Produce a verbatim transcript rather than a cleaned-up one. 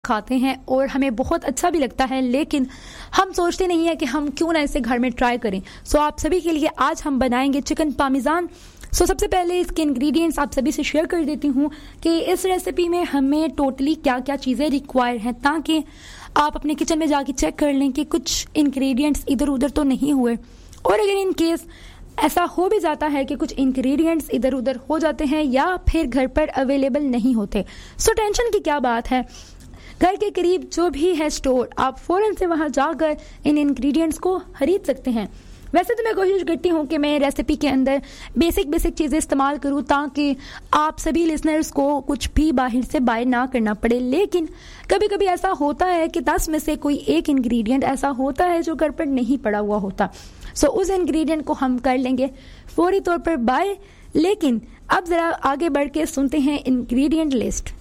खाते हैं और हमें बहुत अच्छा भी लगता है, लेकिन हम सोचते नहीं है कि हम क्यों ना इसे घर में ट्राई करें। सो आप सभी के लिए आज हम बनाएंगे चिकन पार्मेजान। सो सबसे पहले इसके इंग्रेडिएंट्स आप सभी से शेयर कर देती हूँ कि इस रेसिपी में हमें टोटली क्या क्या चीज़ें रिक्वायर हैं, ताकि आप अपने किचन में जाके चेक कर लें कि कुछ इंग्रेडिएंट्स इधर उधर तो नहीं हुए। और अगर इन केस ऐसा हो भी जाता है कि कुछ इंग्रेडिएंट्स इधर उधर हो जाते हैं या फिर घर पर अवेलेबल नहीं होते, सो टेंशन की क्या बात है। घर के करीब जो भी है स्टोर, आप फौरन से वहां जाकर इन इंग्रेडिएंट्स को खरीद सकते हैं। वैसे तो मैं कोशिश करती हूँ कि मैं रेसिपी के अंदर बेसिक बेसिक चीज़ें इस्तेमाल करूँ ताकि आप सभी लिसनर्स को कुछ भी बाहर से बाय ना करना पड़े, लेकिन कभी कभी ऐसा होता है कि दस में से कोई एक इंग्रेडिएंट ऐसा होता है जो घर पर नहीं पड़ा हुआ होता। सो उस इंग्रेडिएंट को हम कर लेंगे फौरी तौर पर बाय। लेकिन अब ज़रा आगे बढ़ के सुनते हैं इंग्रेडिएंट लिस्ट।